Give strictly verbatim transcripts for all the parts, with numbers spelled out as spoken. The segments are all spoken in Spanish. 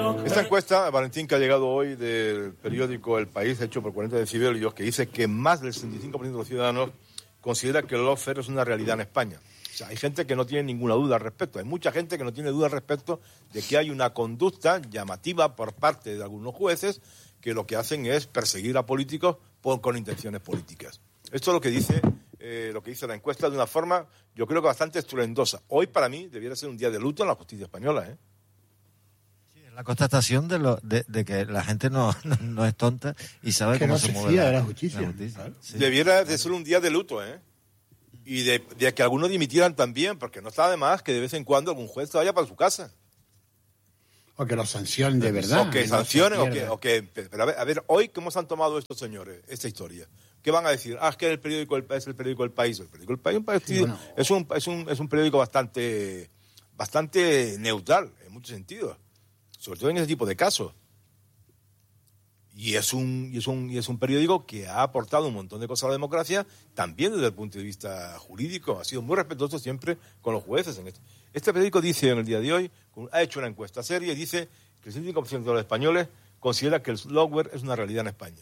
Esta encuesta, Valentín, que ha llegado hoy del periódico El País, hecho por cuarenta decibelios, que dice que más del sesenta y cinco por ciento de los ciudadanos considera que el lawfare es una realidad en España. O sea, hay gente que no tiene ninguna duda al respecto. Hay mucha gente que no tiene duda al respecto de que hay una conducta llamativa por parte de algunos jueces que lo que hacen es perseguir a políticos por, con intenciones políticas. Esto es lo que dice eh, lo que dice la encuesta de una forma, yo creo que bastante estruendosa. Hoy, para mí, debiera ser un día de luto en la justicia española, ¿eh? La constatación de, lo, de, de que la gente no, no, no es tonta y sabe que cómo no se se mueve fía la, de la justicia. la justicia. Claro. Sí. Debiera de ser un día de luto, ¿eh? Y de, de que algunos dimitieran también, porque no está de más que de vez en cuando algún juez se vaya para su casa. O que los sancionen de verdad. O que no sancionen, se o que, o que... Pero a ver, a ver, hoy, ¿cómo se han tomado estos señores esta historia? ¿Qué van a decir? Ah, es que el periódico El País es el periódico El País. El periódico El País, un partido, Sí, bueno. es, un, es, un, es un periódico bastante, bastante neutral, en muchos sentidos. Sobre todo en ese tipo de casos. Y es un y es un y es un periódico que ha aportado un montón de cosas a la democracia, también desde el punto de vista jurídico. Ha sido muy respetuoso siempre con los jueces. En este. este periódico dice en el día de hoy, ha hecho una encuesta seria y dice que el sesenta y cinco por ciento de los españoles considera que el lawfare es una realidad en España.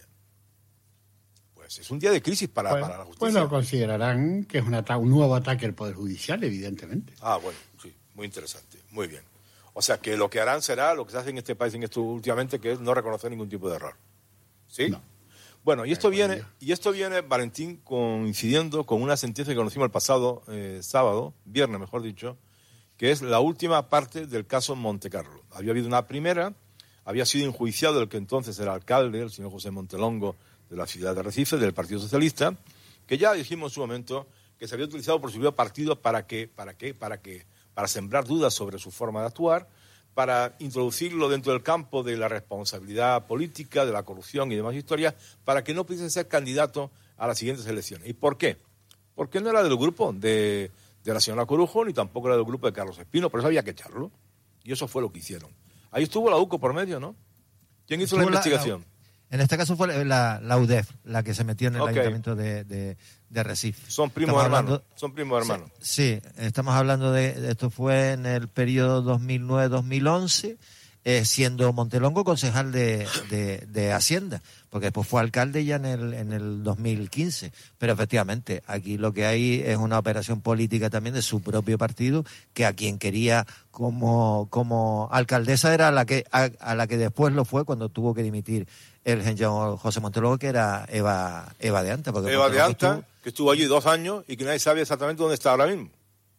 Pues es un día de crisis para, Pues, para la justicia. pues lo considerarán que es un, ata- un nuevo ataque al Poder Judicial, evidentemente. Ah, bueno, sí, muy interesante, muy bien. O sea, que lo que harán será lo que se hace en este país en esto últimamente, que es no reconocer ningún tipo de error. ¿Sí? No. Bueno, y esto viene, y esto viene, Valentín, coincidiendo con una sentencia que conocimos el pasado eh, sábado, viernes mejor dicho, que es la última parte del caso Montecarlo. Había habido una primera, había sido enjuiciado el que entonces era alcalde, el señor José Montelongo, de la ciudad de Arrecife, del Partido Socialista, que ya dijimos en su momento que se había utilizado por su propio partido para que, para que, para que, para sembrar dudas sobre su forma de actuar, para introducirlo dentro del campo de la responsabilidad política, de la corrupción y demás historias, para que no pudiese ser candidato a las siguientes elecciones. ¿Y por qué? Porque no era del grupo de, de la señora Corujo, ni tampoco era del grupo de Carlos Espino, por eso había que echarlo. Y eso fue lo que hicieron. Ahí estuvo la U C O por medio, ¿no? ¿Quién hizo Estuvo la la- investigación? la- en este caso fue la, la U D E F, la que se metió en el Ok. ayuntamiento de, de, de Recife. Son primos Estamos hermanos. hablando- Son primos hermanos. Sí, estamos hablando de, de esto fue en el periodo dos mil nueve dos mil once, eh, siendo Montelongo concejal de, de, de Hacienda, porque después fue alcalde ya en el, en el dos mil quince. Pero efectivamente, aquí lo que hay es una operación política también de su propio partido, que a quien quería como, como alcaldesa era a la que a, a la que después lo fue cuando tuvo que dimitir el señor José Montelongo, que era Eva, Eva de Anta. Porque Eva de Montelongo Anta, estuvo- que estuvo allí dos años y que nadie sabe exactamente dónde está ahora mismo.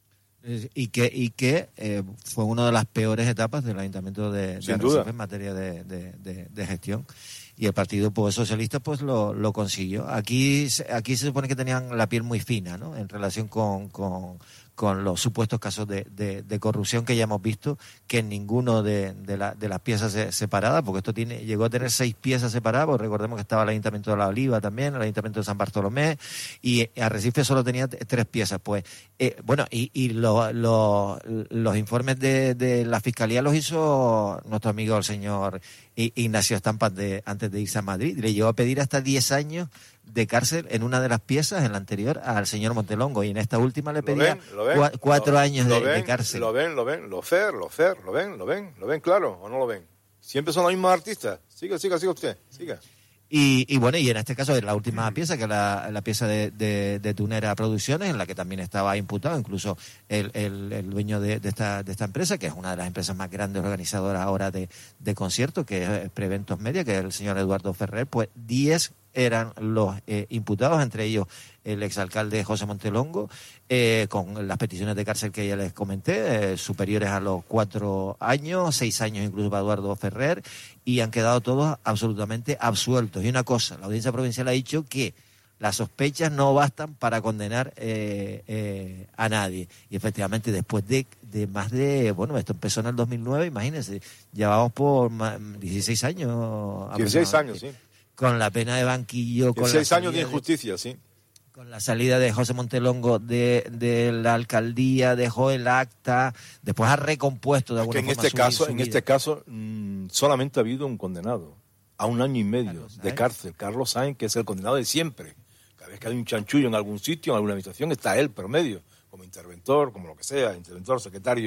y que y que eh, fue una de las peores etapas del Ayuntamiento de, de Sin Arrecife duda. en materia de, de, de, de gestión, y el Partido pues, Socialista pues lo, lo consiguió. Aquí se- aquí se supone que tenían la piel muy fina, ¿no?, en relación con, con, con los supuestos casos de, de, de corrupción que ya hemos visto, que en ninguno de, de, la, de las piezas se- separadas, porque esto tiene llegó a tener seis piezas separadas, porque recordemos que estaba el Ayuntamiento de La Oliva también, el Ayuntamiento de San Bartolomé, y Arrecife solo tenía t- tres piezas. Pues eh, bueno, y, y lo- lo- los informes de, de la Fiscalía los hizo nuestro amigo el señor I- Ignacio Estampas de, antes de irse a Madrid. Le llegó a pedir hasta diez años de cárcel en una de las piezas, en la anterior, al señor Montelongo, y en esta última le ¿Lo pedía ven? ¿Lo ven? cua- cuatro ¿Lo- años lo de, ven? de cárcel. Lo ven, lo ven, lo fer, lo fer, lo ven, lo ven, lo ven claro o no lo ven. Siempre son los mismos artistas. Siga, siga, siga usted, siga. Y, y bueno, y en este caso es la última pieza, que es la, la pieza de, de, de Tunera Producciones, en la que también estaba imputado incluso el, el, el dueño de, de, esta, de esta empresa, que es una de las empresas más grandes organizadoras ahora de, de conciertos, que es Preventos Media, que es el señor Eduardo Ferrer. Pues diez eran los eh, imputados, entre ellos el exalcalde José Montelongo, eh, con las peticiones de cárcel que ya les comenté, eh, superiores a los cuatro años, seis años incluso para Eduardo Ferrer, y han quedado todos absolutamente absueltos. Y una cosa, la Audiencia Provincial ha dicho que las sospechas no bastan para condenar eh, eh, a nadie. Y efectivamente, después de, de más de... Bueno, esto empezó en el dos mil nueve, imagínense, ya vamos por ma- dieciséis años. dieciséis años, sí. Con la pena de banquillo, con la dieciséis años de salida injusticia, sí. con la salida de José Montelongo de, de la alcaldía, dejó el acta, después ha recompuesto de Es alguna que en forma este su- caso, su en vida. este caso mmm, solamente ha habido un condenado a un año y medio Carlos de Sáenz. cárcel, Carlos Sáenz, que es el condenado de siempre. Cada vez que hay un chanchullo en algún sitio, en alguna administración, está él por medio, como interventor, como lo que sea, interventor, secretario,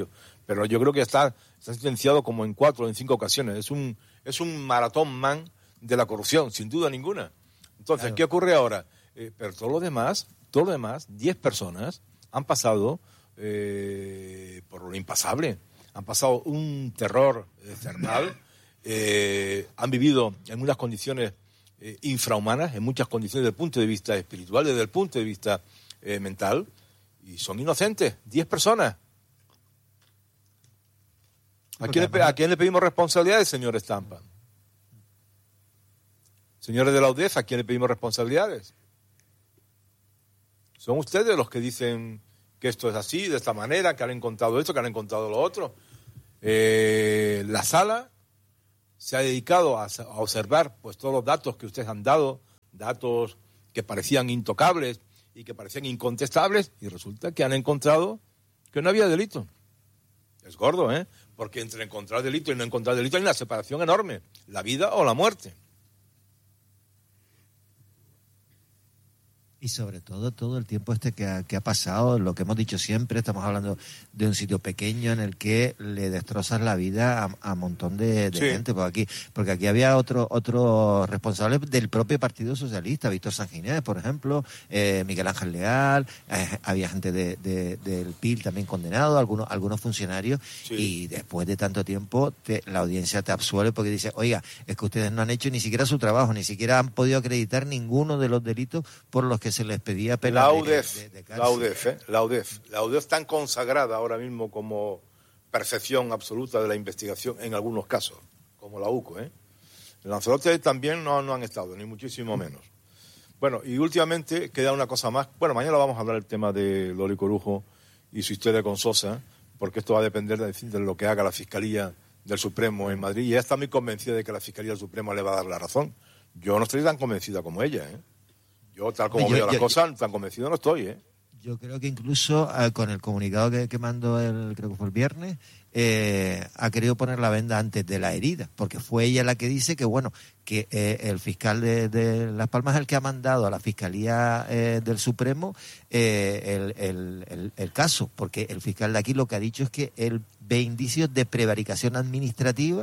pero yo creo que está, está sentenciado como en cuatro o en cinco ocasiones. Es un, es un maratón man de la corrupción, sin duda ninguna. Entonces, claro. ¿Qué ocurre ahora? Eh, pero todo lo demás, todo lo demás, diez personas han pasado eh, por lo impasable. Han pasado un terror infernal, eh, han vivido en unas condiciones eh, infrahumanas, en muchas condiciones desde el punto de vista espiritual, desde el punto de vista eh, mental, y son inocentes, diez personas. ¿A quién, le, ¿A quién le pedimos responsabilidades, señor Estampa? Señores de la UDEF, ¿a quién le pedimos responsabilidades? Son ustedes los que dicen que esto es así, de esta manera, que han encontrado esto, que han encontrado lo otro. Eh, la sala se ha dedicado a, a observar pues todos los datos que ustedes han dado, datos que parecían intocables y que parecían incontestables, y resulta que han encontrado que no había delito. Es gordo, ¿eh? Porque entre encontrar delito y no encontrar delito hay una separación enorme, la vida o la muerte. Y sobre todo, todo el tiempo este que ha, que ha pasado, lo que hemos dicho siempre, estamos hablando de un sitio pequeño en el que le destrozas la vida a, a un montón de, de sí. gente. Porque aquí, porque aquí había otro otro responsable del propio Partido Socialista, Víctor Sanginés, por ejemplo, eh, Miguel Ángel Leal, eh, había gente de, de, del P I L también condenado, algunos algunos funcionarios, sí. y después de tanto tiempo te, la audiencia te absuelve porque dice, oiga, es que ustedes no han hecho ni siquiera su trabajo, ni siquiera han podido acreditar ninguno de los delitos por los que se les pedía pena la UDEF, de, de, de la UDEF, ¿eh? la UDEF, la UDEF tan consagrada ahora mismo como perfección absoluta de la investigación en algunos casos, como la U C O, ¿eh? En Lanzarote también no, no han estado, ni muchísimo menos. Bueno, y últimamente queda una cosa más. Bueno, mañana vamos a hablar del tema de Loli Corujo y su historia con Sosa, porque esto va a depender de, de lo que haga la Fiscalía del Supremo en Madrid, y ella está muy convencida de que la Fiscalía del Supremo le va a dar la razón. Yo no estoy tan convencida como ella, ¿eh? Yo, tal como yo, veo yo, las cosas, tan convencido no estoy, ¿eh? Yo creo que incluso eh, con el comunicado que, que mandó el, creo que fue el viernes, eh, ha querido poner la venda antes de la herida, porque fue ella la que dice que, bueno, que eh, el fiscal de, de Las Palmas es el que ha mandado a la Fiscalía eh, del Supremo eh, el, el, el, el caso, porque el fiscal de aquí lo que ha dicho es que él ve indicios de prevaricación administrativa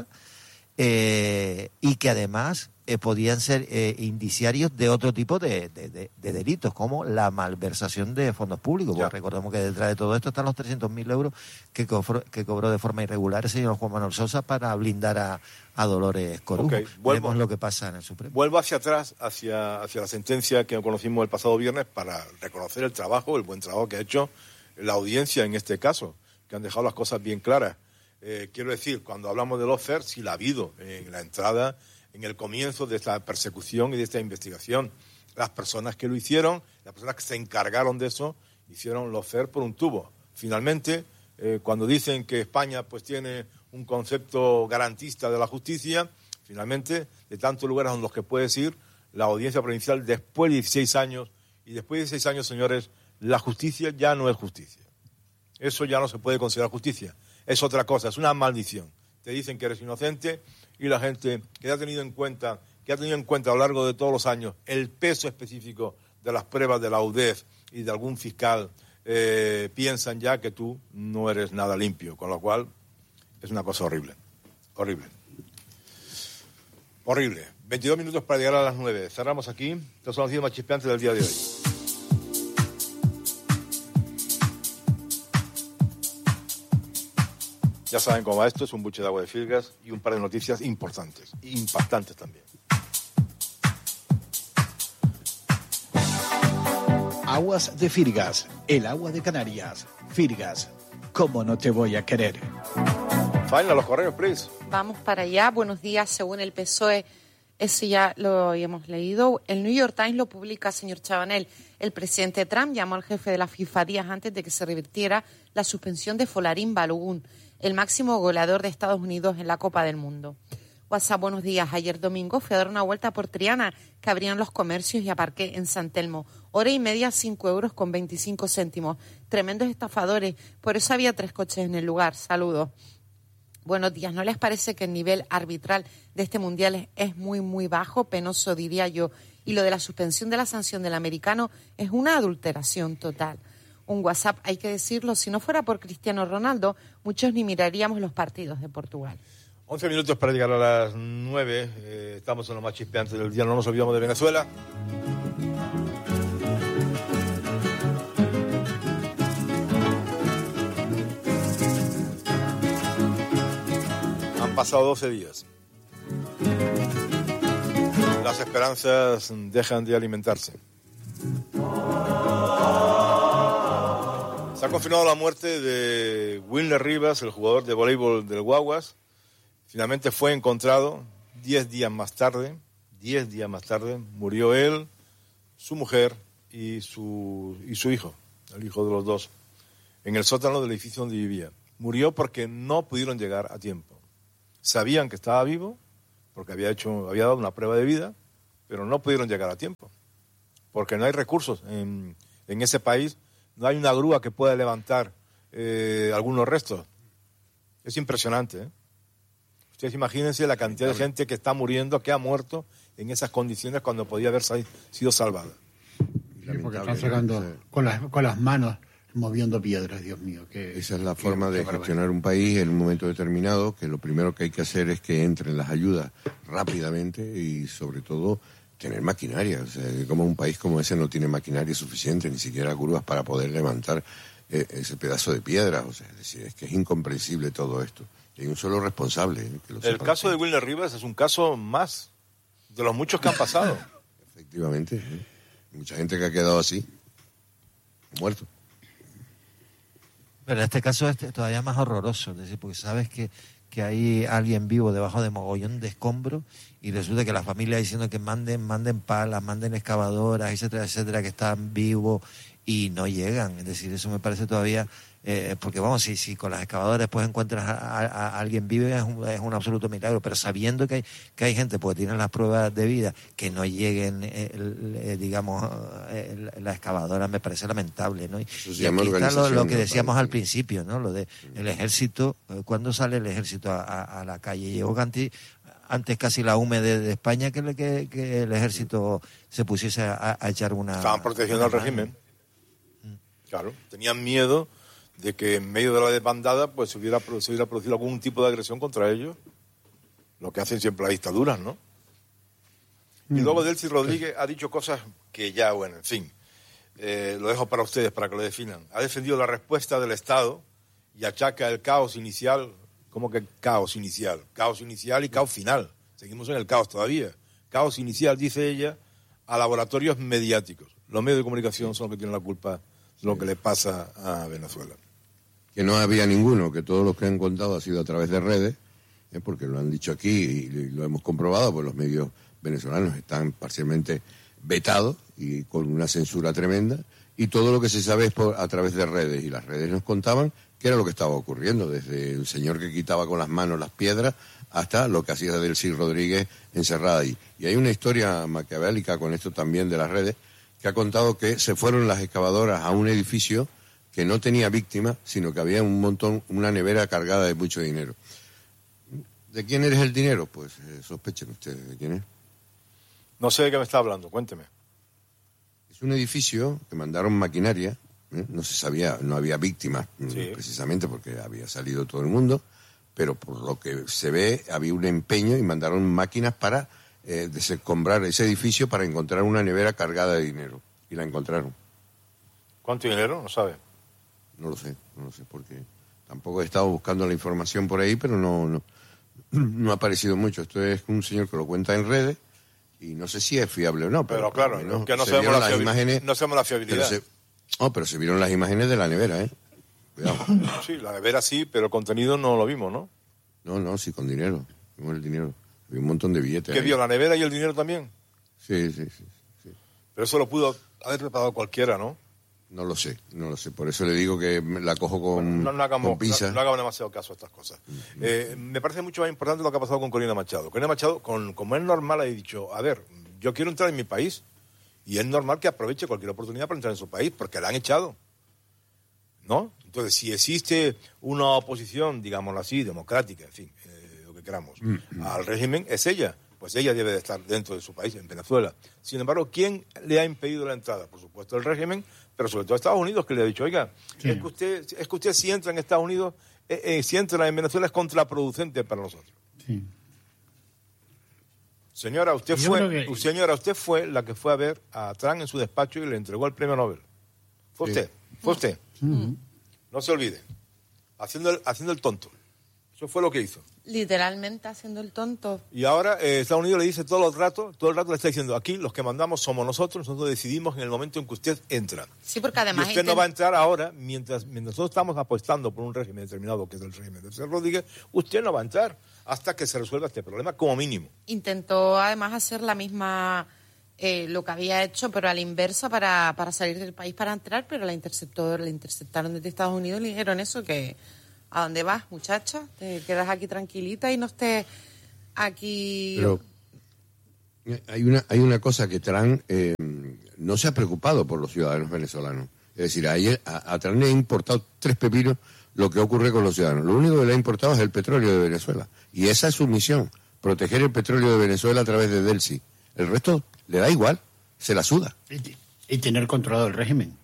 eh, y que además Eh, podían ser eh, indiciarios de otro tipo de, de, de, de delitos, como la malversación de fondos públicos. Pues recordemos que detrás de todo esto están los trescientos mil euros que cobró, que cobró de forma irregular el señor Juan Manuel Sosa para blindar a, a Dolores Corujo. Okay, vuelvo, Veremos lo que pasa en el Supremo. Vuelvo hacia atrás, hacia, hacia la sentencia que conocimos el pasado viernes, para reconocer el trabajo, el buen trabajo que ha hecho la audiencia en este caso, que han dejado las cosas bien claras. Eh, quiero decir, cuando hablamos de lawfare, sí la ha habido en la entrada, en el comienzo de esta persecución y de esta investigación. Las personas que lo hicieron, las personas que se encargaron de eso, hicieron lawfare por un tubo. Finalmente, eh, cuando dicen que España pues tiene un concepto garantista de la justicia, finalmente, de tantos lugares en los que puedes ir, la audiencia provincial, después de dieciséis años, y después de dieciséis años, señores, la justicia ya no es justicia. Eso ya no se puede considerar justicia. Es otra cosa, es una maldición. Te dicen que eres inocente, y la gente que ha tenido en cuenta, que ha tenido en cuenta a lo largo de todos los años el peso específico de las pruebas de la UDEF y de algún fiscal, eh, piensan ya que tú no eres nada limpio, con lo cual es una cosa horrible, horrible, horrible. veintidós minutos para llegar a las nueve. Cerramos aquí. Estos son los días más chispeantes del día de hoy. Ya saben cómo va esto, es un buche de agua de Firgas y un par de noticias importantes, impactantes también. Aguas de Firgas, el agua de Canarias. Firgas, ¿cómo no te voy a querer? Faina, los correos, please. Vamos para allá. Buenos días. Según el P S O E, ese ya lo hemos leído. El New York Times lo publica, señor Chabanel. El presidente Trump llamó al jefe de la FIFA días antes de que se revirtiera la suspensión de Folarin Balogun, el máximo goleador de Estados Unidos en la Copa del Mundo. WhatsApp, buenos días. Ayer domingo fui a dar una vuelta por Triana, que abrían los comercios, y aparqué en San Telmo. Hora y media, cinco euros con veinticinco céntimos. Tremendos estafadores. Por eso había tres coches en el lugar. Saludos. Buenos días. ¿No les parece que el nivel arbitral de este mundial es muy, muy bajo? Penoso, diría yo. Y lo de la suspensión de la sanción del americano es una adulteración total. un WhatsApp, hay que decirlo, si no fuera por Cristiano Ronaldo, muchos ni miraríamos los partidos de Portugal. once minutos para llegar a las nueve. Eh, estamos en lo más chispeante del día. No nos olvidamos de Venezuela. Han pasado doce días. Las esperanzas dejan de alimentarse. Se ha confirmado la muerte de Wilner Rivas, el jugador de voleibol del Guaguas. Finalmente fue encontrado diez días más tarde, diez días más tarde, murió él, su mujer y su, y su hijo, el hijo de los dos, en el sótano del edificio donde vivía. Murió porque no pudieron llegar a tiempo. Sabían que estaba vivo, porque había hecho, había dado una prueba de vida, pero no pudieron llegar a tiempo, porque no hay recursos en, en ese país, no hay una grúa que pueda levantar eh, algunos restos. Es impresionante, ¿eh? Ustedes imagínense la cantidad de gente que está muriendo, que ha muerto en esas condiciones cuando podía haber sido salvada. Sí, porque están sacando con las, con las manos, moviendo piedras, Dios mío. Que, Esa es la que, forma que de gestionar un país en un momento determinado, que lo primero que hay que hacer es que entren las ayudas rápidamente y sobre todo tener maquinaria. O sea, como un país como ese no tiene maquinaria suficiente, ni siquiera grúas para poder levantar eh, ese pedazo de piedra. O sea, es decir, es que es incomprensible todo esto. Y hay un solo responsable. ¿eh? Que lo El caso de Wilner Rivas es un caso más de los muchos que han pasado. Efectivamente. ¿eh? Mucha gente que ha quedado así, muerto. Pero en este caso es todavía más horroroso, es decir, porque sabes que, que hay alguien vivo debajo de mogollón de escombros y resulta que la familia diciendo que manden, manden palas, manden excavadoras, etcétera, etcétera, que están vivos y no llegan. Es decir, eso me parece todavía... Eh, porque vamos, si, si con las excavadoras pues encuentras a, a, a alguien vivo es un, es un absoluto milagro, pero sabiendo que hay, que hay gente porque tienen las pruebas de vida que no lleguen, eh, eh, digamos, eh, la excavadora me parece lamentable, ¿no? Y, y aquí está lo, lo que decíamos al principio, ¿no? Lo de el ejército, eh, ¿cuándo sale el ejército a, a, a la calle? Llegó Ganti, antes casi la U M E de, de España que, que, que el ejército se pusiese a, a echar una... Estaban protegiendo al régimen. Claro, tenían miedo de que en medio de la desbandada pues se hubiera, se hubiera producido algún tipo de agresión contra ellos, lo que hacen siempre las dictaduras, ¿no? Mm. Y luego Delcy Rodríguez ha dicho cosas que ya, bueno, en fin, eh, lo dejo para ustedes, para que lo definan. Ha defendido la respuesta del Estado y achaca el caos inicial, ¿cómo que caos inicial? Caos inicial y caos final. Seguimos en el caos todavía. Caos inicial, dice ella, a laboratorios mediáticos. Los medios de comunicación son los que tienen la culpa de lo que le pasa a Venezuela. Que no había ninguno, que todos los que han contado ha sido a través de redes, ¿eh? Porque lo han dicho aquí y lo hemos comprobado, pues los medios venezolanos están parcialmente vetados y con una censura tremenda, y todo lo que se sabe es por, a través de redes, y las redes nos contaban qué era lo que estaba ocurriendo, desde el señor que quitaba con las manos las piedras hasta lo que hacía Delcy Rodríguez encerrada ahí. Y hay una historia maquiavélica con esto también de las redes, que ha contado que se fueron las excavadoras a un edificio que no tenía víctimas, sino que había un montón, una nevera cargada de mucho dinero. ¿De quién eres el dinero? Pues eh, sospechen ustedes de quién es. No sé de qué me está hablando, cuénteme. Es un edificio que mandaron maquinaria, ¿eh? No se sabía, no había víctimas, sí, precisamente porque había salido todo el mundo, pero por lo que se ve había un empeño y mandaron máquinas para eh, descombrar ese edificio para encontrar una nevera cargada de dinero. Y la encontraron. ¿Cuánto dinero? No sabe. No lo sé, no lo sé, porque tampoco he estado buscando la información por ahí, pero no, no, no ha aparecido mucho. Esto es un señor que lo cuenta en redes y no sé si es fiable o no. Pero, pero claro, menos, que no sabemos, la imágenes, no sabemos la fiabilidad. Pero se, oh, pero se vieron las imágenes de la nevera, ¿eh? Cuidado. Sí, la nevera sí, pero el contenido no lo vimos, ¿no? No, no, sí, con dinero. Vimos el dinero. Había un montón de billetes. ¿Qué ahí. vio, la nevera y el dinero también? Sí, sí, sí, sí. Pero eso lo pudo haber preparado cualquiera, ¿no? No lo sé, no lo sé. Por eso le digo que la cojo con, bueno, no, no hagamos, con pinzas. No, no hagamos demasiado caso a estas cosas. Mm-hmm. Eh, me parece mucho más importante lo que ha pasado con Corina Machado. Corina Machado, con, como es normal, ha dicho, a ver, yo quiero entrar en mi país y es normal que aproveche cualquier oportunidad para entrar en su país porque la han echado, ¿no? Entonces, si existe una oposición, digámoslo así, democrática, en fin, eh, lo que queramos, mm-hmm. al régimen, es ella. pues ella debe de estar dentro de su país, en Venezuela. Sin embargo, ¿quién le ha impedido la entrada? Por supuesto el régimen, pero sobre todo Estados Unidos, que le ha dicho, oiga, sí. es, que usted, es que usted si entra en Estados Unidos, eh, eh, si entra en Venezuela es contraproducente para nosotros. Sí. Señora, usted Yo fue, creo que... señora, usted fue la que fue a ver a Trump en su despacho y le entregó el premio Nobel. Fue Sí. usted, fue usted. Uh-huh. No se olvide. Haciendo el, haciendo el tonto. Eso fue lo que hizo. Literalmente haciendo el tonto. Y ahora eh, Estados Unidos le dice todo el rato, todo el rato le está diciendo, aquí los que mandamos somos nosotros, nosotros decidimos en el momento en que usted entra. Sí, porque además... Y usted intent- no va a entrar ahora, mientras, mientras nosotros estamos apostando por un régimen determinado, que es el régimen de José Rodríguez, usted no va a entrar hasta que se resuelva este problema, como mínimo. Intentó además hacer la misma... Eh, lo que había hecho, pero a la inversa para, para salir del país para entrar, pero la interceptó, la interceptaron desde Estados Unidos y le dijeron eso, que ¿a dónde vas, muchacha? Te quedas aquí tranquilita y no estés aquí... Pero hay una, hay una cosa que Trump eh, no se ha preocupado por los ciudadanos venezolanos. Es decir, a, ella- a, a Trump le ha importado tres pepinos lo que ocurre con los ciudadanos. Lo único que le ha importado es el petróleo de Venezuela. Y esa es su misión, proteger el petróleo de Venezuela a través de Delcy. El resto le da igual, se la suda. Y, y tener controlado el régimen.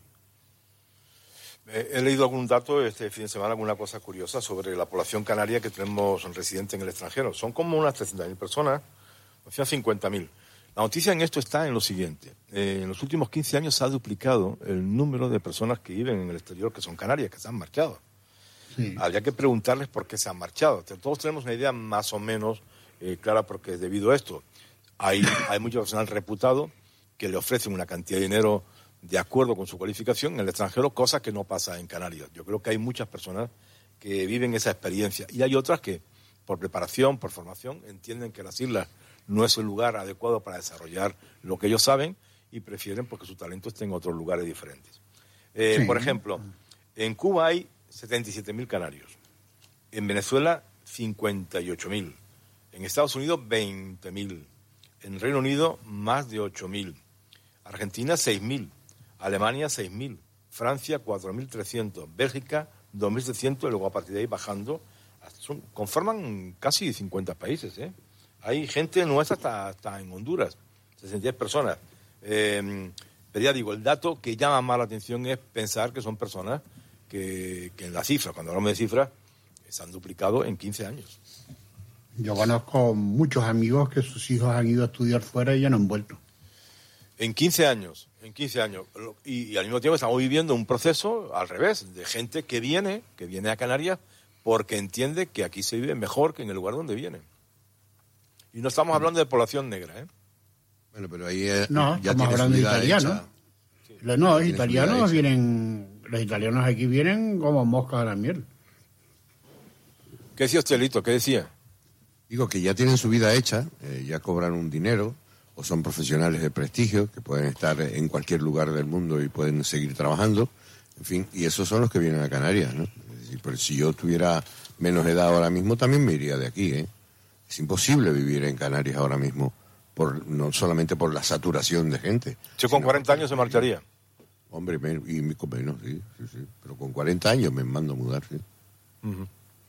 Eh, he leído algún dato este fin de semana, alguna cosa curiosa sobre la población canaria que tenemos residente en el extranjero. Son como unas trescientas mil personas, o sea, cincuenta mil. La noticia en esto está en lo siguiente. Eh, en los últimos quince años se ha duplicado el número de personas que viven en el exterior, que son canarias, que se han marchado. Sí. Habría que preguntarles por qué se han marchado. Todos tenemos una idea más o menos eh, clara porque debido a esto hay, hay mucho personal reputado que le ofrecen una cantidad de dinero de acuerdo con su cualificación en el extranjero, cosa que no pasa en Canarias. Yo creo que hay muchas personas que viven esa experiencia y hay otras que por preparación, por formación, entienden que las islas no es el lugar adecuado para desarrollar lo que ellos saben y prefieren porque su talento esté en otros lugares diferentes. Eh, Sí. Por ejemplo, en Cuba hay setenta y siete mil canarios, en Venezuela cincuenta y ocho mil, en Estados Unidos veinte mil, en Reino Unido más de ocho mil, Argentina seis mil, Alemania seis mil, Francia cuatro mil trescientos, Bélgica dos mil setecientos y luego a partir de ahí bajando, son, conforman casi cincuenta países, ¿eh? Hay gente nuestra hasta, hasta en Honduras, sesenta y diez personas. Eh, pero ya digo, el dato que llama más la atención es pensar que son personas que, que en la cifra, cuando hablamos de cifras, se han duplicado en quince años. Yo conozco muchos amigos que sus hijos han ido a estudiar fuera y ya no han vuelto. En quince años, en quince años. Y, y al mismo tiempo estamos viviendo un proceso al revés, de gente que viene, que viene a Canarias porque entiende que aquí se vive mejor que en el lugar donde viene. Y no estamos hablando de población negra, ¿eh? Bueno, pero ahí eh, No, ya estamos tiene su hablando de vida italianos. hecha. Los- No, los Tiene su vida italianos hecha. vienen, los italianos aquí vienen como moscas a la miel. ¿Qué decía usted, Lito? ¿Qué decía? Digo que ya tienen su vida hecha, eh, ya cobran un dinero, o son profesionales de prestigio, que pueden estar en cualquier lugar del mundo y pueden seguir trabajando, en fin, y esos son los que vienen a Canarias, ¿no? Es decir, pero si yo tuviera menos edad ahora mismo, también me iría de aquí, ¿eh? Es imposible vivir en Canarias ahora mismo, por no solamente por la saturación de gente. Yo con sino cuarenta porque- años se marcharía. Hombre, me- y mi- con menos, sí, sí, sí, pero con cuarenta años me mando a mudar, sí. Ujú.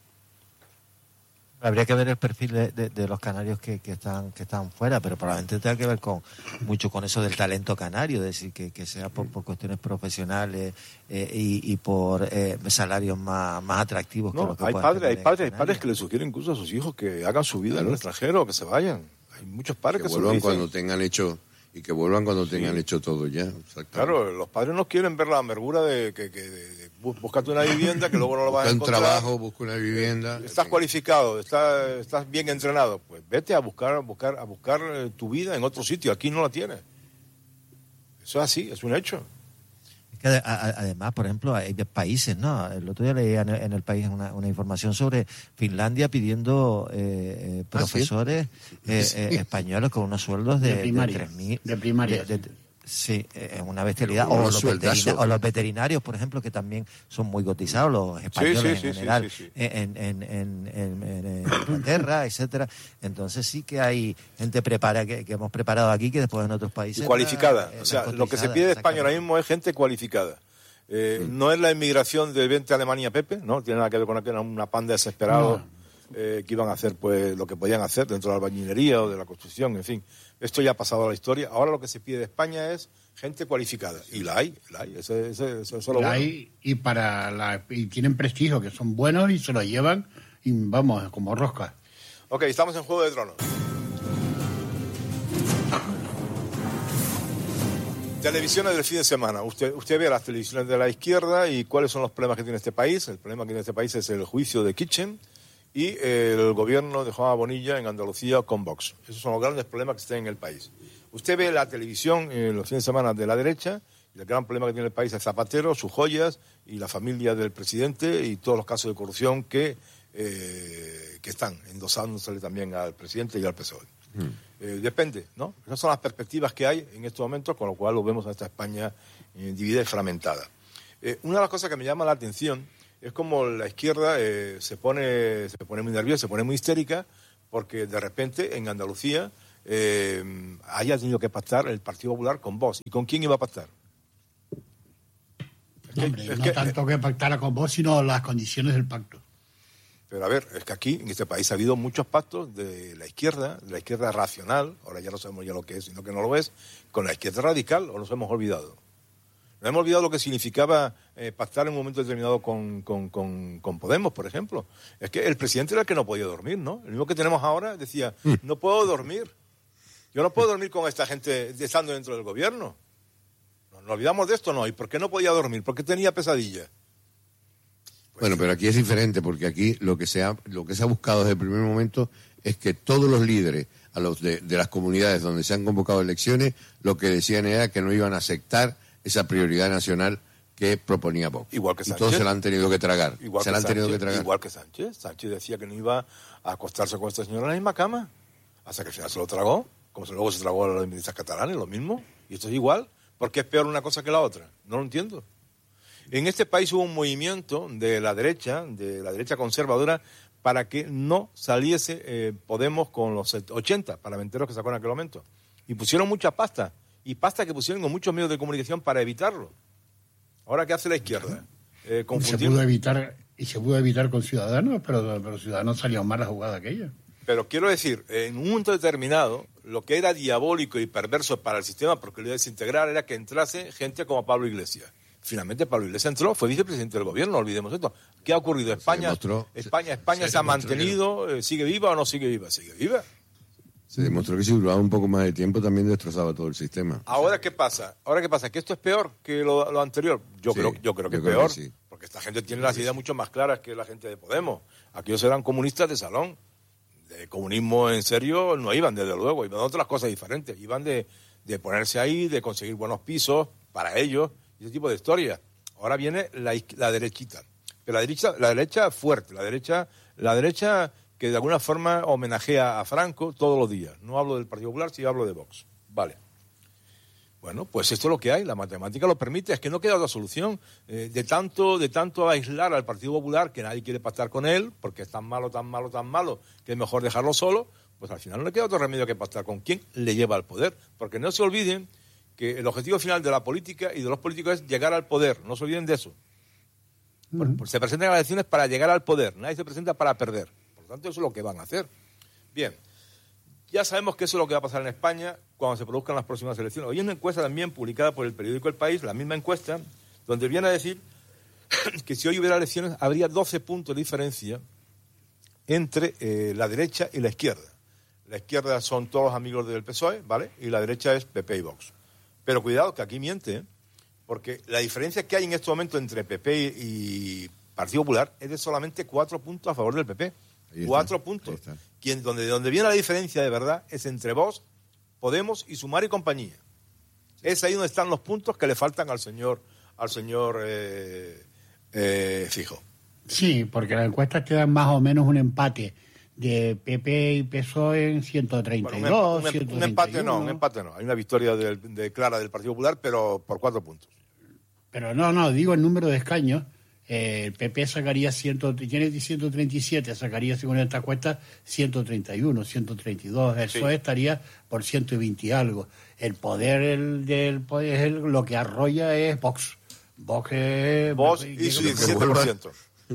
Habría que ver el perfil de, de- de los canarios que, que están que están fuera, pero probablemente tenga que ver con mucho con eso del talento canario, es decir, que, que sea por, por cuestiones profesionales eh, y, y por eh, salarios más, más atractivos. que No, los que hay puedan padres, tener hay en padres, hay Canarias. padres que le sugieren incluso a sus hijos que hagan su vida en el extranjero, que se vayan. Hay muchos padres Que que, se lo vuelvan dicen. cuando tengan hecho, y que vuelvan cuando tengan hecho todo ya. exactamente. Claro, los padres no quieren ver la amargura de que, que de, de, bú- búscate una vivienda que luego no lo vas a Busca un encontrar. trabajo, busca una vivienda. Estás en fin. cualificado, estás, estás bien entrenado, pues vete a buscar, a buscar, a buscar eh, tu vida en otro sitio. Aquí no la tienes. Eso es así, es un hecho. Es que ade- a- a- además, por ejemplo, hay países, ¿no? El otro día leía en el, en el país una, una información sobre Finlandia pidiendo eh, eh, Ah, ¿sí? profesores eh, Sí. eh, españoles con unos sueldos de, De primaria. tres mil. De primaria, de- de- sí, es una bestialidad. Pero O unos los, sueldazos. veterina- o los veterinarios, por ejemplo, que también son muy cotizados, los españoles sí, en sí, sí, general, sí, sí. En, en, en, en- en Inglaterra, etcétera. Entonces sí que hay gente prepara que, que hemos preparado aquí que después en otros países... Y cualificada. eh, O sea, están lo que se cotizadas, pide de España ahora exactamente. mismo es gente cualificada. Eh, No es la inmigración del vente a Alemania Pepe, ¿no? Tiene nada que ver con aquella una panda desesperada. No. eh, que iban a hacer pues lo que podían hacer dentro de la albañilería o de la construcción, en fin. Esto ya ha pasado a la historia. Ahora lo que se pide de España es gente cualificada. Y la hay, la hay. Ese, ese, eso es lo la bueno. hay y, para la, y tienen prestigio, que son buenos y se lo llevan, y vamos, como rosca. Ok, estamos en Juego de Tronos. Televisiones del fin de semana. Usted, usted ve las televisiones de la izquierda y cuáles son los problemas que tiene este país. El problema que tiene este país es el juicio de Kitchen y el gobierno de Juanma Bonilla en Andalucía con Vox. Esos son los grandes problemas que están en el país. Usted ve la televisión en los fines de semana de la derecha y el gran problema que tiene el país es Zapatero, sus joyas y la familia del presidente y todos los casos de corrupción que, eh, que están endosándosele también al presidente y al P S O E. Mm. Eh, depende, ¿no? Esas son las perspectivas que hay en estos momentos, con lo cual lo vemos a esta España eh, dividida y fragmentada. Eh, una de las cosas que me llama la atención es como la izquierda eh, se pone se pone muy nerviosa, se pone muy histérica, porque de repente en Andalucía eh, haya tenido que pactar el Partido Popular con Vox. ¿Y con quién iba a pactar? Es que, Hombre, es no que, tanto que pactara con Vox, sino las condiciones del pacto. Pero a ver, es que aquí, en este país, ha habido muchos pactos de la izquierda, de la izquierda racional, ahora ya no sabemos ya lo que es, sino que no lo es, con la izquierda radical, o nos hemos olvidado. Nos hemos olvidado lo que significaba eh, pactar en un momento determinado con, con, con, con Podemos, por ejemplo. Es que el presidente era el que no podía dormir, ¿no? El mismo que tenemos ahora decía, no puedo dormir. Yo no puedo dormir con esta gente estando dentro del gobierno. Nos, nos olvidamos de esto, ¿no? ¿Y por qué no podía dormir? Porque tenía pesadillas. Pues bueno, pero aquí es diferente, porque aquí lo que se ha, lo que se ha buscado desde el primer momento es que todos los líderes a los de, de las comunidades donde se han convocado elecciones, lo que decían era que no iban a aceptar esa prioridad nacional que proponía Vox. Igual que Sánchez. Y todos se la han tenido que tragar. Igual se que la han Sánchez, tenido que tragar. Igual que Sánchez. Sánchez decía que no iba a acostarse con esta señora en la misma cama, hasta que al final se lo tragó, como luego se tragó a los independentistas catalanes, lo mismo. Y esto es igual. ¿Por qué es peor una cosa que la otra? No lo entiendo. En este país hubo un movimiento de la derecha, de la derecha conservadora, para que no saliese eh, Podemos con los ochenta parlamenteros que sacó en aquel momento. Y pusieron mucha pasta, y pasta que pusieron con muchos medios de comunicación para evitarlo. Ahora, ¿qué hace la izquierda? Eh, se pudo evitar, y se pudo evitar con Ciudadanos, pero, pero Ciudadanos salió mal la jugada aquella. Pero quiero decir, en un momento determinado, lo que era diabólico y perverso para el sistema, porque lo iba a desintegrar, era que entrase gente como Pablo Iglesias. Finalmente Pablo Iglesias entró, fue vicepresidente del gobierno, no olvidemos esto. ¿Qué ha ocurrido? España, demostró, España, España se, se ha mantenido, eh, ¿sigue viva o no sigue viva? Sigue viva. Se demostró que si duraba un poco más de tiempo también destrozaba todo el sistema. Ahora, ¿qué pasa? Ahora, ¿qué pasa? ¿Que esto es peor que lo, lo anterior? Yo sí, creo, yo creo que yo es creo peor, que sí. Porque esta gente tiene las ideas mucho más claras que la gente de Podemos. Aquellos eran comunistas de salón. De comunismo en serio no iban, desde luego, iban de otras cosas diferentes. Iban de, de ponerse ahí, de conseguir buenos pisos para ellos, y ese tipo de historias. Ahora viene la, la derechita. Pero la derecha, la derecha fuerte, la derecha, la derecha que de alguna forma homenajea a Franco todos los días. No hablo del Partido Popular, sino hablo de Vox. Vale. Bueno, pues esto es lo que hay, la matemática lo permite, es que no queda otra solución. Eh, de tanto de tanto aislar al Partido Popular, que nadie quiere pactar con él, porque es tan malo, tan malo, tan malo, que es mejor dejarlo solo, pues al final no le queda otro remedio que pactar con quien le lleva al poder. Porque no se olviden que el objetivo final de la política y de los políticos es llegar al poder, no se olviden de eso. Uh-huh. Por, se presentan a las elecciones para llegar al poder, nadie se presenta para perder. Por lo tanto, eso es lo que van a hacer. Bien. Ya sabemos que eso es lo que va a pasar en España cuando se produzcan las próximas elecciones. Hoy hay una encuesta también publicada por el periódico El País, la misma encuesta, donde viene a decir que si hoy hubiera elecciones habría doce puntos de diferencia entre eh, la derecha y la izquierda. La izquierda son todos los amigos del P S O E, ¿vale? Y la derecha es P P y Vox. Pero cuidado, que aquí miente, ¿eh? Porque la diferencia que hay en este momento entre P P y Partido Popular es de solamente cuatro puntos a favor del P P. Ahí cuatro está, puntos. Quien, donde, donde viene la diferencia de verdad es entre Vox, Podemos y Sumar y compañía. Es ahí donde están los puntos que le faltan al señor al señor eh, eh, Fijo. Sí, porque las encuestas te dan más o menos un empate de P P y P S O E en ciento treinta y dos, bueno, un, ciento treinta y uno. Un empate no, un empate no. Hay una victoria de, de clara del Partido Popular, pero por cuatro puntos. Pero no, no, digo el número de escaños. Eh, el P P sacaría ciento, tiene ciento treinta y siete, sacaría según esta encuesta ciento treinta y uno, ciento treinta y dos. El P S O E sí. Estaría por ciento veinte y algo. El poder el, del poder, el, lo que arrolla es Vox. Vox es... Vox y su diecisiete por ciento.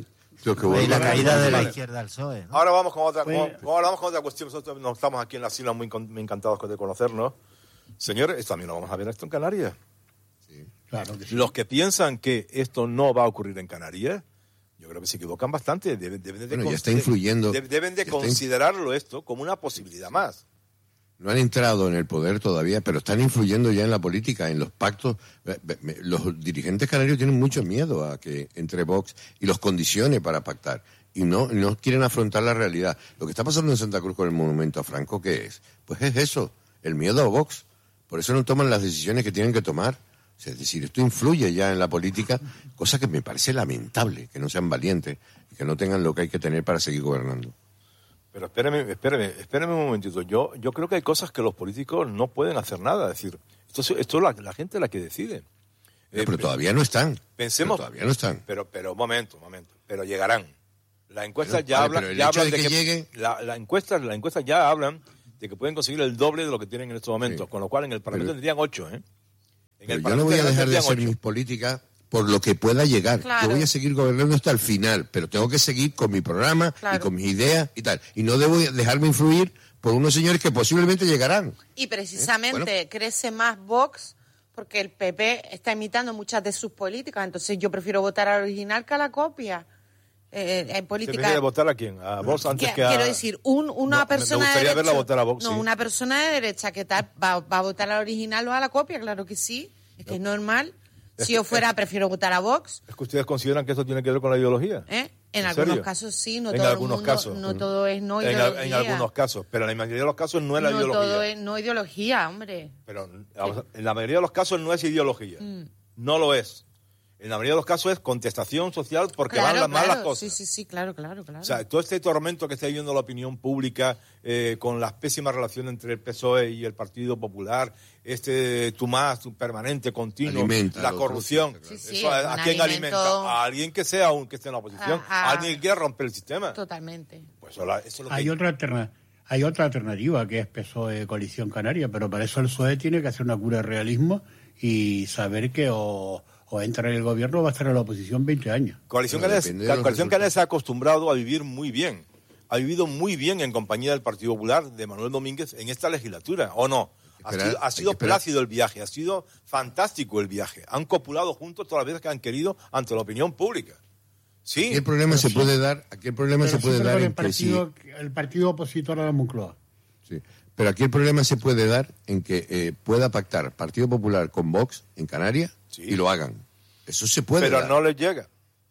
Tengo que Y volver la a- caída de la Vale. izquierda al P S O E, ¿no? Ahora vamos con otra, Pues- con- ahora vamos con otra cuestión. Nosotros no estamos aquí en la isla muy, con- muy encantados de conocernos. Señores, esto también lo vamos a ver esto en Canarias. Claro que sí. Los que piensan que esto no va a ocurrir en Canarias, yo creo que se equivocan bastante. Deben, deben de, Bueno, ya consider- está influyendo. de- deben de Ya está in- considerarlo esto como una posibilidad más. No han entrado en el poder todavía, pero están influyendo ya en la política, en los pactos. Ve- ve- me- Los dirigentes canarios tienen mucho miedo a que entre Vox y los condicione para pactar. Y no, no quieren afrontar la realidad. Lo que está pasando en Santa Cruz con el monumento a Franco, ¿qué es? Pues es eso, el miedo a Vox. Por eso no toman las decisiones que tienen que tomar. O sea, es decir, esto influye ya en la política, cosa que me parece lamentable, que no sean valientes y que no tengan lo que hay que tener para seguir gobernando. Pero espéreme, espéreme, espéreme un momentito. Yo, yo creo que hay cosas que los políticos no pueden hacer nada. Es decir, esto, es- esto es la, la gente la que decide. Eh, pero todavía no están. Pensemos. Pero todavía no están. Pero, pero, un momento, un momento. Pero llegarán. Las encuestas Bueno, ya vale, hablan, pero el ya hecho hablan de de que que, lleguen- la, la encuestas, las encuestas ya hablan de que pueden conseguir el doble de lo que tienen en estos momentos. Sí. Con lo cual en el Parlamento Pero- tendrían ocho, ¿eh? En Pero el yo no Parlamento voy a dejar de tendrían hacer ocho. mis políticas por lo que pueda llegar. Claro. Yo voy a seguir gobernando hasta el final, pero tengo que seguir con mi programa y Claro. con mis ideas y tal. Y no debo dejarme influir por unos señores que posiblemente llegarán. Y precisamente Eh, crece más Vox porque el P P está imitando muchas de sus políticas. Entonces yo prefiero votar al original que a la copia. Eh, en ¿Se política. prefiere votar a quién? ¿A Vox antes Qui- que a...? Quiero decir, un, una No, me- persona me gustaría de verla derecha, votar a Vox, no, sí. una persona de derecha que tal va, va a votar al original o a la copia, claro que sí, es que es normal. Si yo fuera, prefiero votar a Vox. ¿Es que ustedes consideran que esto tiene que ver con la ideología? ¿eh? En, ¿En algunos serio? casos sí, no En todo algunos el mundo, casos. no todo es no en, ideología. en algunos casos, pero en la mayoría de los casos no es la no ideología. todo es no ideología, hombre. Pero vamos a- en la mayoría de los casos no es ideología. Mm. No lo es. En la mayoría de los casos es contestación social porque Claro, van las claro, malas cosas. Sí, sí, sí, claro, claro, claro. O sea, todo este tormento que está viviendo la opinión pública eh, con las pésimas relaciones entre el P S O E y el Partido Popular, este tú más, tu permanente, continuo, Alimenta la lo corrupción. otro, sí, sí. Eso, ¿a, un a quién alimento- alimenta? A alguien que sea un que esté en la oposición, A- a- a alguien que quiera romper el sistema. Totalmente. Pues eso, la- eso es lo que Hay otra alterna- hay otra alternativa que es P S O E Coalición Canaria, pero para eso el P S O E tiene que hacer una cura de realismo y saber que o, o entra en el gobierno o va a estar en la oposición veinte años. Coalición Bueno, Canaria, depende de la los Coalición resultados. Canaria se ha acostumbrado a vivir muy bien. Ha vivido muy bien en compañía del Partido Popular de Manuel Domínguez en esta legislatura, ¿o no? Ha Esperar, sido, ha hay sido que esperar. plácido el viaje, ha sido fantástico el viaje. Han copulado juntos todas las veces que han querido ante la opinión pública. Sí, Aquí el problema se sí. puede dar, aquí el problema Pero se puede siempre dar con en el que si, partido, el partido opositor a la Moncloa. sí. Pero aquí el problema se puede dar en que eh, pueda pactar Partido Popular con Vox en Canarias Sí. y lo hagan. Eso se puede pero dar. no les llega.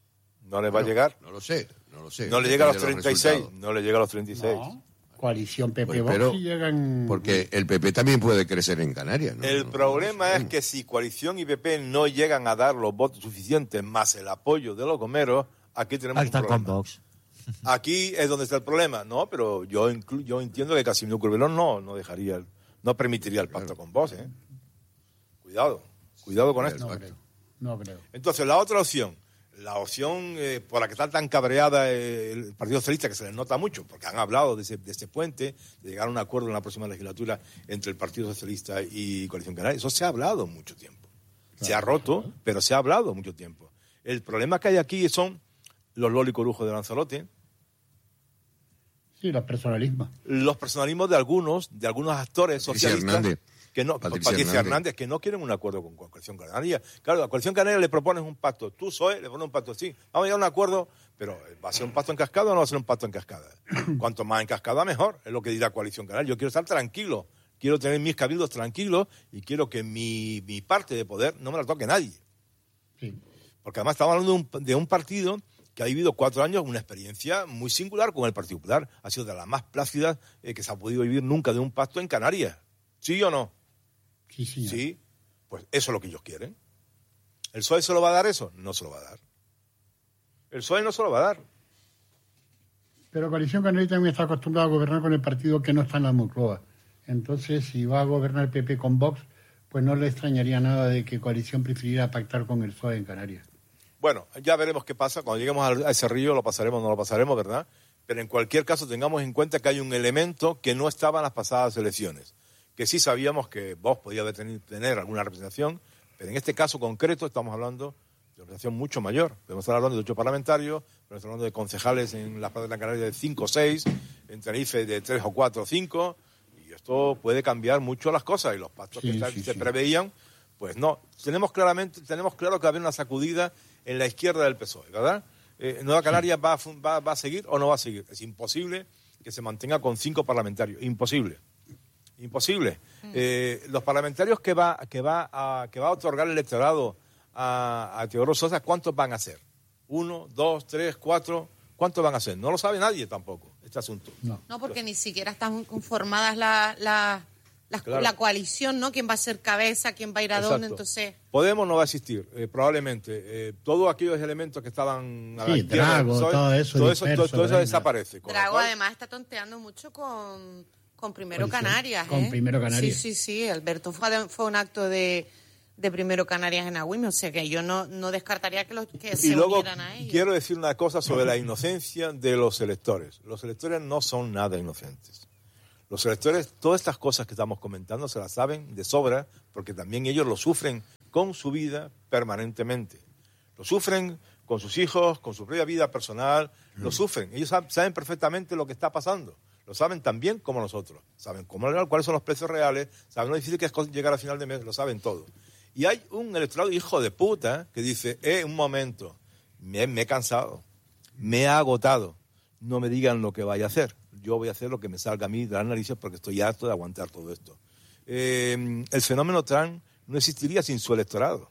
No les va a llegar. No lo sé, no lo sé. No le llega a los Depende de treinta y seis. resultados. No le llega a los treinta y seis. No. Coalición P P Pues, Vox pero- y llegan... Porque el P P también puede crecer en Canarias. ¿no? El No, problema no es sabemos. que si Coalición y P P no llegan a dar los votos suficientes más el apoyo de los gomeros, aquí tenemos un Pactan con problema. Vox. Aquí es donde está el problema, ¿no? Pero yo inclu- yo entiendo que Casimiro Curvelón no, no dejaría, el- no permitiría el pacto con Vox, ¿eh? Cuidado, cuidado con esto. No creo, no creo. Entonces, la otra opción, la opción eh, por la que está tan cabreada eh, el Partido Socialista, que se les nota mucho, porque han hablado de ese, de ese puente, de llegar a un acuerdo en la próxima legislatura entre el Partido Socialista y Coalición Canaria. Eso se ha hablado mucho tiempo. Se ha roto, pero se ha hablado mucho tiempo. El problema que hay aquí son los Loli Corujo de Lanzarote, Sí, los personalismos. los personalismos de algunos, de algunos actores Patricia socialistas Hernández. que no, Patricia Patricia, Hernández. Hernández. que no quieren un acuerdo con, con Coalición Canaria. Claro, a Coalición Canaria le propones un pacto, tú soy, le pones un pacto así, vamos a llegar a un acuerdo, pero ¿va a ser un pacto en cascada o no va a ser un pacto en cascada? Cuanto más en cascada mejor, es lo que dirá Coalición Canaria. Yo quiero estar tranquilo, quiero tener mis cabildos tranquilos y quiero que mi, mi parte de poder no me la toque nadie. Sí. Porque además estamos hablando de un, de un partido que ha vivido cuatro años una experiencia muy singular con el Partido Popular. Ha sido de las más plácidas eh, que se ha podido vivir nunca de un pacto en Canarias. ¿Sí o no? Sí, señor. Sí. Pues eso es lo que ellos quieren. ¿El P S O E se lo va a dar eso? No se lo va a dar. El P S O E no se lo va a dar. Pero Coalición Canaria también está acostumbrada a gobernar con el partido que no está en la Moncloa. Entonces, si va a gobernar el P P con Vox, pues no le extrañaría nada de que Coalición prefiriera pactar con el P S O E en Canarias. Bueno, ya veremos qué pasa. Cuando lleguemos al- a ese río lo pasaremos o no lo pasaremos, ¿verdad? Pero en cualquier caso tengamos en cuenta que hay un elemento que no estaba en las pasadas elecciones. Que sí sabíamos que Vox podía tener, tener alguna representación, pero en este caso concreto estamos hablando de organización mucho mayor. Podemos estar hablando de ocho parlamentarios, podemos estar hablando de concejales en las Palmas de la Canaria de cinco o seis, en Tenerife de tres o cuatro o cinco, y esto puede cambiar mucho las cosas, y los pactos Sí, que sí, se sí. preveían, pues no. Tenemos claramente, tenemos claro que va a haber una sacudida en la izquierda del P S O E, ¿verdad? Eh, ¿Nueva Canarias va, a fun- va, va a seguir o no va a seguir? Es imposible que se mantenga con cinco parlamentarios, imposible. Imposible. Eh, los parlamentarios que va, que, va a, que va a otorgar el electorado a, a Teodoro Sosa, ¿cuántos van a ser? ¿Uno, dos, tres, cuatro? ¿Cuántos van a ser? No lo sabe nadie tampoco, este asunto. No. No, porque ni siquiera están conformadas la, la, las- Claro. la coalición, ¿no? ¿Quién va a ser cabeza? ¿Quién va a ir a dónde? Exacto. Entonces, Podemos no va a existir, eh, probablemente. Eh, todos aquellos elementos que estaban a la Sí, izquierda del Drago, P S O E, todo eso todo eso, todo- disperso, todo eso venga. desaparece. Con lo Drago cual, además está tonteando mucho con, con Primero Con- Canarias, con ¿eh? Primero Canarias. Sí, sí, sí. Alberto fue, a- fue un acto de, de Primero Canarias en Agüime, o sea que yo no, no descartaría que, los, que y se luego unieran a ellos. quiero decir una cosa sobre la inocencia de los electores. Los electores no son nada inocentes. Los electores, todas estas cosas que estamos comentando, se las saben de sobra, porque también ellos lo sufren con su vida permanentemente. Lo sufren con sus hijos, con su propia vida personal, lo sufren. Ellos sab- saben perfectamente lo que está pasando. Lo saben tan bien como nosotros. Saben cómo, cuáles son los precios reales, saben lo difícil que es co- llegar a final de mes, lo saben todo. Y hay un electorado hijo de puta que dice, eh, un momento, me, me he cansado, me he agotado, no me digan lo que vaya a hacer. Yo voy a hacer lo que me salga a mí de las narices porque estoy harto de aguantar todo esto. Eh, el fenómeno Trump no existiría sin su electorado.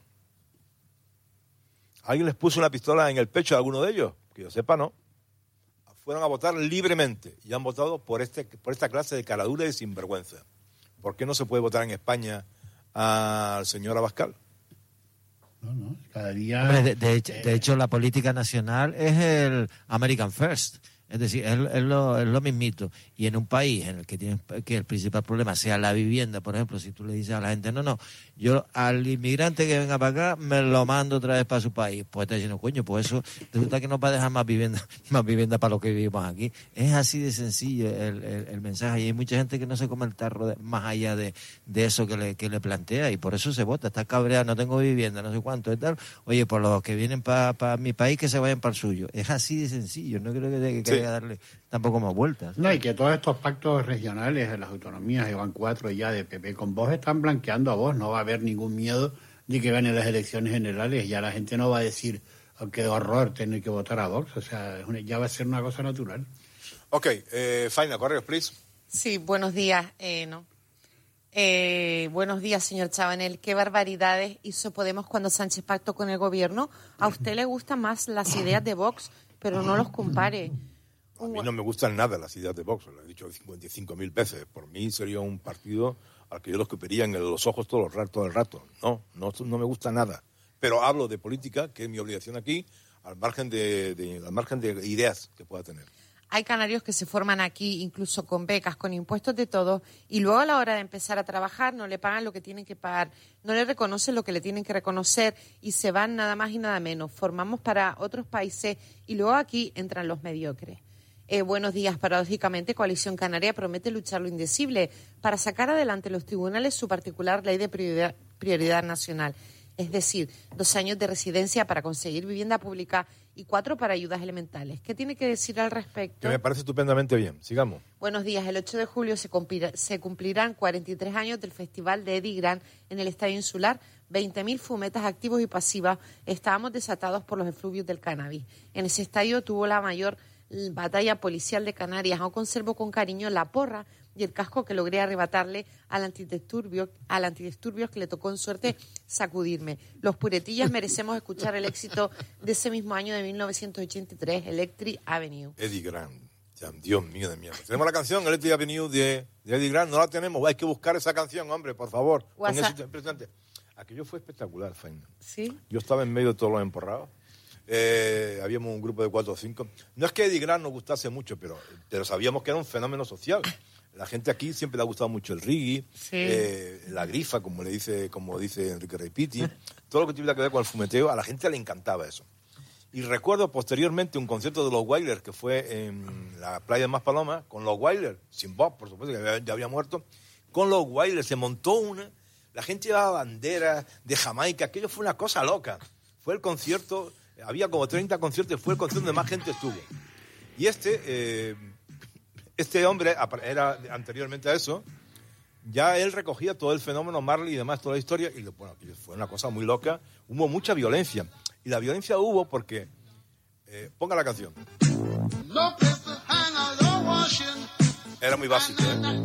¿Alguien les puso una pistola en el pecho a alguno de ellos? Que yo sepa, no. Fueron a votar libremente y han votado por, este, por esta clase de caradura y de sinvergüenza. ¿Por qué no se puede votar en España al señor Abascal? No, no, cada día... Hombre, de, de hecho, de hecho, la política nacional es el American First. Es decir, es, es lo, es lo mismito. Y en un país en el que tienes que el principal problema sea la vivienda, por ejemplo, si tú le dices a la gente, no, no, yo al inmigrante que venga para acá me lo mando otra vez para su país, pues está diciendo, coño, pues eso resulta que no va a dejar más vivienda, más vivienda para los que vivimos aquí. Es así de sencillo el, el, el mensaje. Y hay mucha gente que no se come el tarro de, más allá de, de eso que le, que le plantea, y por eso se vota. Está cabreado, no tengo vivienda, no sé cuánto y tal. Oye, por los que vienen para pa mi país, que se vayan para el suyo. Es así de sencillo. No creo que, que, que Sí. haya que darle tampoco más vueltas. No, y que todos estos pactos regionales de las autonomías, llevan cuatro ya de P P con vos, están blanqueando a vos. No va a haber ningún miedo de que ganen las elecciones generales. Ya la gente no va a decir, oh, qué horror tener que votar a Vox. O sea, es una- ya va a ser una cosa natural. Ok, eh, Faina, correos, please. Sí, buenos días. Eh, no. Eh, buenos días, señor Chabanel. ¿Qué barbaridades hizo Podemos cuando Sánchez pactó con el gobierno? A usted le gustan más las ideas de Vox, pero no los compare. A mí no me gustan nada las ideas de Vox, lo he dicho cincuenta y cinco mil veces. Por mí sería un partido al que yo lo escupiría en los ojos todo el rato. Todo el rato. No, no, no me gusta nada. Pero hablo de política, que es mi obligación aquí, al margen de, de- al margen de ideas que pueda tener. Hay canarios que se forman aquí, incluso con becas, con impuestos de todo, y luego a la hora de empezar a trabajar no le pagan lo que tienen que pagar, no le reconocen lo que le tienen que reconocer y se van nada más y nada menos. Formamos para otros países y luego aquí entran los mediocres. Eh, buenos días. Paradójicamente, Coalición Canaria promete luchar lo indecible para sacar adelante los tribunales su particular ley de prioridad, prioridad nacional. Es decir, dos años de residencia para conseguir vivienda pública y cuatro para ayudas elementales. ¿Qué tiene que decir al respecto? Que me parece estupendamente bien. Sigamos. Buenos días. El ocho de julio se, cumplirá- se cumplirán cuarenta y tres años del Festival de Eddie Grant en el Estadio Insular. veinte mil fumetas activos y pasivas estábamos desatados por los efluvios del cannabis. En ese estadio tuvo la mayor batalla policial de Canarias. Aún conservo con cariño la porra y el casco que logré arrebatarle al antidisturbios, al antidisturbios que le tocó en suerte sacudirme. Los puretillas merecemos escuchar el éxito de ese mismo año de mil novecientos ochenta y tres, Electric Avenue. Eddie Grant. Ya, Dios mío de mierda. Tenemos la canción Electric Avenue de, de Eddie Grant. No la tenemos. Hay que buscar esa canción, hombre, por favor. Con WhatsApp. éxito impresionante. Aquello fue espectacular, Faina. ¿Sí? Yo estaba en medio de todos los emporrados. Eh, habíamos un grupo de cuatro o cinco. No es que Eddie Grant nos gustase mucho, pero, pero sabíamos que era un fenómeno social. La gente aquí siempre le ha gustado mucho el reggae, Sí. eh, la grifa, como le dice, como dice Enrique Reipiti, todo lo que tuviera que ver con el fumeteo, a la gente le encantaba eso. Y recuerdo posteriormente un concierto de los Wailers que fue en la playa de Maspalomas, con los Wailers, sin Bob, por supuesto, que ya había, ya había muerto, con los Wailers se montó una, la gente llevaba banderas de Jamaica, aquello fue una cosa loca. fue el concierto, había como treinta conciertos, fue el concierto donde más gente estuvo. Y este, eh, este hombre, era anteriormente a eso, ya él recogía todo el fenómeno Marley y demás, toda la historia, y bueno, fue una cosa muy loca. Hubo mucha violencia. Y la violencia hubo porque... Eh, ponga la canción. Era muy básico, ¿eh?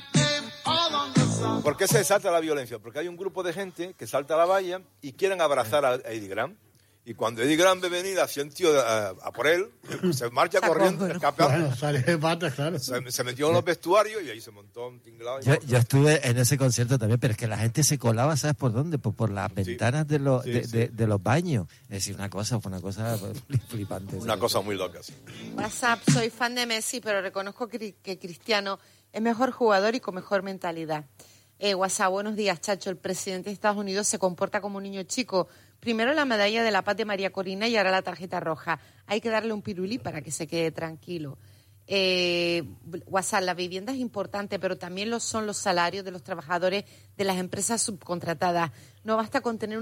¿Por qué se salta la violencia? Porque hay un grupo de gente que salta la valla y quieren abrazar a Eddie Grant. Y cuando Eddie Grant ve venir hacia un tío a, a por él, se marcha corriendo, escapa. Bueno, sale de patas, claro. Se, se metió en los vestuarios y ahí se montó un tinglado. Yo, yo estuve en ese concierto también, pero es que la gente se colaba, ¿sabes por dónde? Por, por las Sí. ventanas de los, Sí, de, sí. de- de los baños. Es decir, una cosa, fue una cosa flipante. Una cosa muy loca, sí. WhatsApp, soy fan de Messi, pero reconozco que, que Cristiano es mejor jugador y con mejor mentalidad. Eh, WhatsApp, buenos días, Chacho. El presidente de Estados Unidos se comporta como un niño chico. Primero la medalla de la paz de María Corina y ahora la tarjeta roja. Hay que darle un pirulí para que se quede tranquilo. Eh, WhatsApp, la vivienda es importante, pero también lo son los salarios de los trabajadores de las empresas subcontratadas. No basta con tener